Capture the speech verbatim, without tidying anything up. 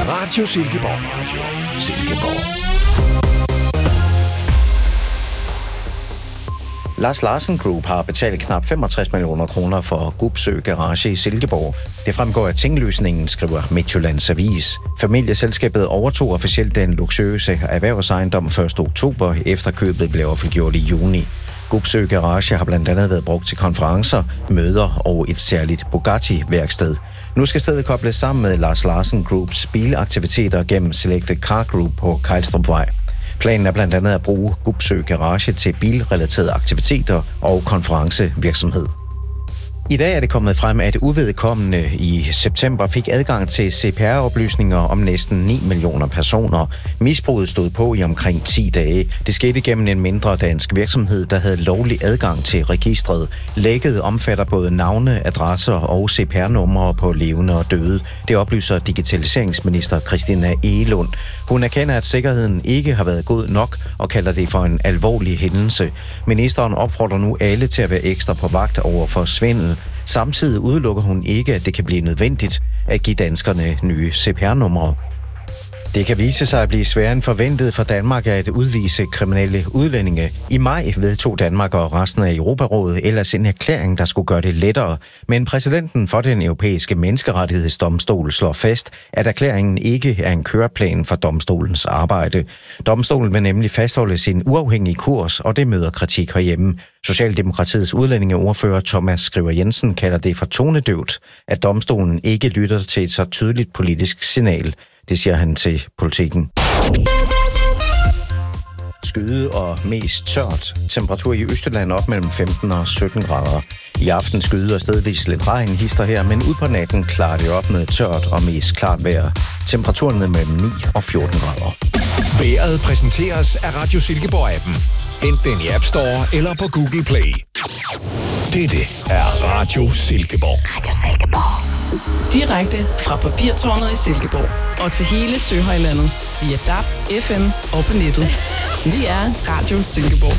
Radio Silkeborg. Radio Silkeborg. Lars Larsen Group har betalt knap femogtres millioner kroner for Gubsø Garage i Silkeborg. Det fremgår af tingløsningen, skriver Midtjyllands Avis. Familieselskabet overtog officielt den luksuriøse erhvervsejendom første oktober, efter købet blev offentliggjort i juni. Gubsø Garage har blandt andet været brugt til konferencer, møder og et særligt Bugatti-værksted. Nu skal stedet kobles sammen med Lars Larsen Groups bilaktiviteter gennem Selected Car Group på Kejlstrupvej. Planen er blandt andet at bruge Gubsø Garage til bilrelaterede aktiviteter og konferencevirksomhed. I dag er det kommet frem, at uvedkommende i september fik adgang til C P R-oplysninger om næsten ni millioner personer. Misbruget stod på i omkring ti dage. Det skete gennem en mindre dansk virksomhed, der havde lovlig adgang til registret. Lækket omfatter både navne, adresser og C P R-numre på levende og døde. Det oplyser digitaliseringsminister Christina Egelund. Hun erkender, at sikkerheden ikke har været god nok og kalder det for en alvorlig hændelse. Ministeren opfordrer nu alle til at være ekstra på vagt over for svindel. Samtidig udelukker hun ikke, at det kan blive nødvendigt at give danskerne nye C P R-numre. Det kan vise sig at blive sværere end forventet for Danmark at udvise kriminelle udlændinge. I maj vedtog Danmark og resten af Europarådet ellers en erklæring, der skulle gøre det lettere. Men præsidenten for den europæiske menneskerettighedsdomstol slår fast, at erklæringen ikke er en køreplan for domstolens arbejde. Domstolen vil nemlig fastholde sin uafhængige kurs, og det møder kritik herhjemme. Socialdemokratiets udlændingeordfører Thomas Skriver Jensen kalder det for tonedøvt, at domstolen ikke lytter til et så tydeligt politisk signal. Det siger han til Politikken. Skyde og mest tørt. Temperatur i Østjylland op mellem femten og sytten grader. I aften skyde og stedvis lidt regn hister her, men ud på natten klarer det op med tørt og mest klart vejr. Temperaturen ned mellem ni og fjorten grader. Vejret præsenteres af Radio Silkeborg-appen. Hent den i App Store eller på Google Play. Dette er Radio Silkeborg. Radio Silkeborg. Direkte fra Papirtårnet i Silkeborg og til hele Søhøjlandet via D A B, F M og på nettet. Vi er Radio Silkeborg.